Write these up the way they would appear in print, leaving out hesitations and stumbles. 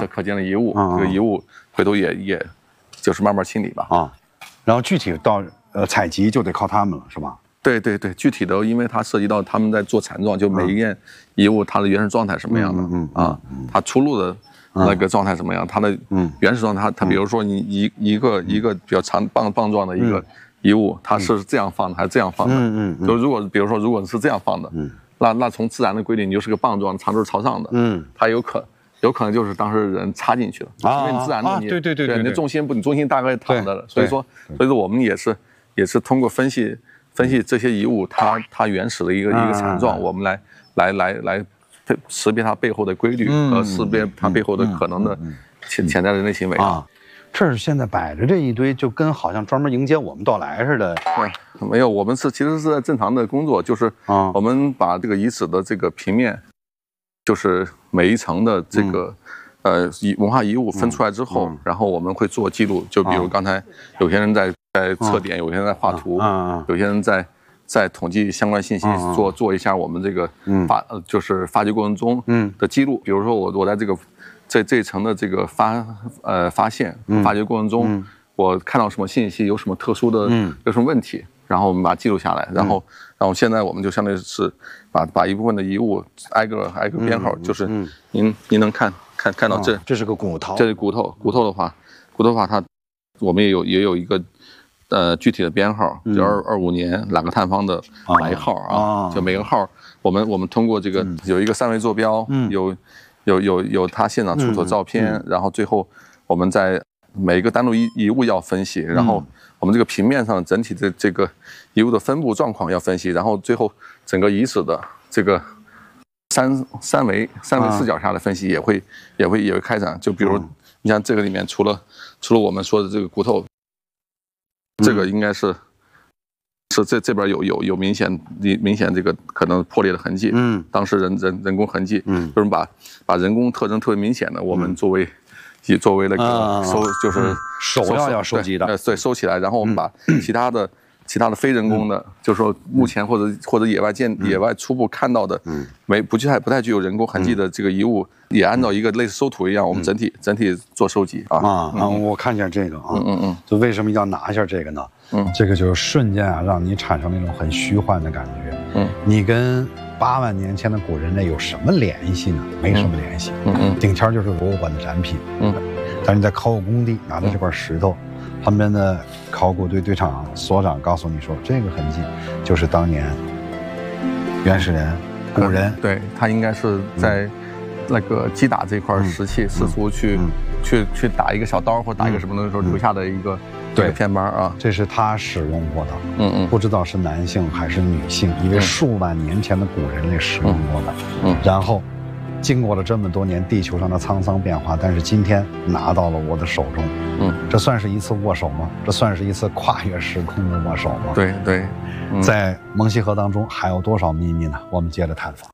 是可见的遗物，这个遗物回头也就是慢慢清理吧。啊， 然后具体到采集就得靠他们了，是吧？ 对，具体的，因为它涉及到他们在做残状，就每一件遗物它的原始状态什么样的，它出路的那个状态什么样，它的原始状态，它比如说你一个比较长棒状的一个遗物，它是这样放的还是这样放的？就如果比如说如果是这样放的，那从自然的规律，你就是个棒状，长度是朝上的，它有可能就是当时人插进去了，因为你自然的对，你的重心大概躺着了，所以说我们也是通过分析这些遗物它原始的一个残状，我们来识别它背后的规律和识别它背后的可能的潜在的人类行为啊。 这是现在摆着这一堆，就跟好像专门迎接我们到来似的。 对，没有，我们其实是在正常的工作，就是我们把这个遗址的这个平面，就是每一层的这个文化遗物分出来之后，然后我们会做记录，就比如刚才有些人在测点，有些人在画图，有些人在统计相关信息，做一下我们这个就是发掘过程中的记录。比如说我在这一层的这个发现发掘过程中，我看到什么信息，有什么特殊的有什么问题，然后我们把它记录下来，然后现在我们就相当于是把一部分的遗物挨个编号，就是您能看到这是个骨头， 这是骨头的话它我们也有一个具体的编号，就25年哪个探方的哪一号啊，就每个号我们通过这个有一个3维坐标，有他现场出土照片，然后最后我们在每个单独遗物要分析，然后我们这个平面上整体的这个遗物的分布状况要分析，然后最后整个遗址的这个三维视角下的分析也会开展。就比如你像这个里面，除了我们说的这个骨头，这个应该是这边有明显这个可能破裂的痕迹，当时人工痕迹，就是把人工特征特别明显的，我们作为那个就是首要收集的， 对，收起来，然后我们把其他的非人工的，就是说目前或者野外初步看到的，不太具有人工痕迹的这个遗物，也按照一个类似收土一样，我们整体做收集啊。 我看见这个啊，就为什么要拿一下这个呢？这个就是瞬间让你产生那种很虚幻的感觉。你跟8万年前的古人类有什么联系呢？没什么联系。顶天就是博物馆的展品。但是你在考古工地拿着这块石头，旁边的考古队队长所长告诉你说，这个痕迹就是当年原始人古人， 对，他应该是在那个击打这块石器，试图去打一个小刀或打一个什么东西的时候留下的一个片斑啊， 这是他使用过的。不知道是男性还是女性，因为数万年前的古人类使用过的。然后经过了这么多年地球上的沧桑变化，但是今天拿到了我的手中。这算是一次握手吗？这算是一次跨越时空的握手吗？ 对， 在蒙西河当中还有多少秘密呢？我们接着探访。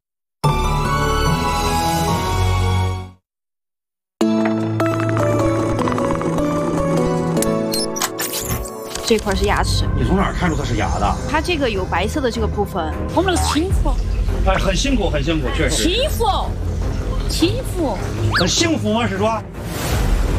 这块是牙齿， 你从哪儿看出它是牙的？ 它这个有白色的这个部分，我们那个清服， 很辛苦，确实。 清服， 很幸福吗？是说，